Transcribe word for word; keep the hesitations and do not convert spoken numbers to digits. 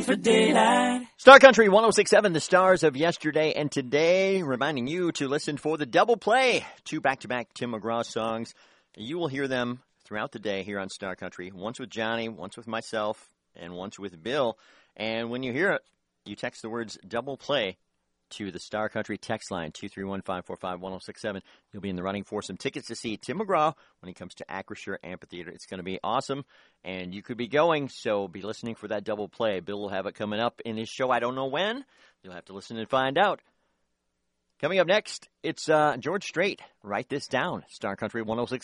for daylight. Star Country one oh six point seven, the stars of yesterday and today, reminding you to listen for the double play. Two back-to-back Tim McGraw songs. You will hear them throughout the day here on Star Country, once with Johnny, once with myself, and once with Bill. And when you hear it, you text the words double play to the Star Country text line, two three one, five four five, one oh six seven. You'll be in the running for some tickets to see Tim McGraw when he comes to Acrisure Amphitheater. It's going to be awesome, and you could be going, so be listening for that double play. Bill will have it coming up in his show. I don't know when. You'll have to listen and find out. Coming up next, it's uh, George Strait. Write this down. Star Country one oh six.